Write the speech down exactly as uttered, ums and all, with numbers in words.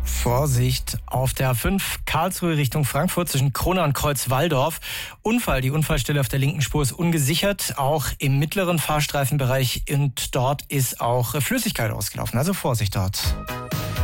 Vorsicht auf der A fünf Karlsruhe Richtung Frankfurt zwischen Kronau und Kreuz-Walldorf. Unfall, die Unfallstelle auf der linken Spur ist ungesichert, auch im mittleren Fahrstreifenbereich, und dort ist auch Flüssigkeit ausgelaufen, also Vorsicht dort.